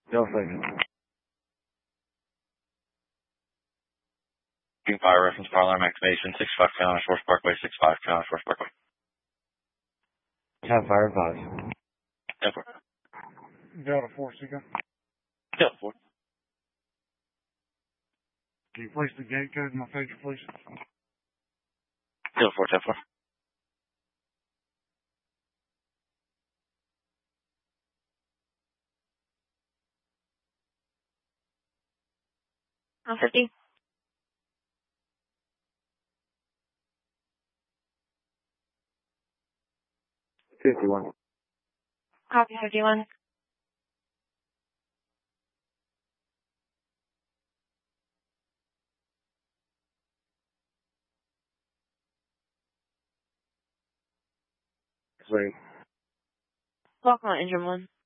No second. King Fire reference fire alarm activation 65 Carolina Shores Parkway, 65 Carolina Shores Parkway. Have fire advised. 10-4. Delta 4 Seeker. Delta 4. Can you place the gate code in my pager, please? Delta 4, 10-4. On 50. 51. Copy 51. Wait. Welcome on engine 1.